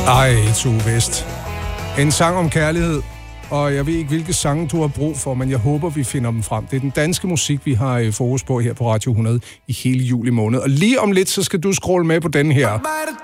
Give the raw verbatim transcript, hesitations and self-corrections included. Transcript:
Ej, Tue West. En sang om kærlighed, og jeg ved ikke, hvilke sange du har brug for, men jeg håber, vi finder dem frem. Det er den danske musik, vi har fokus på her på Radio hundrede i hele juli måned. Og lige om lidt, så skal du scrolle med på den her.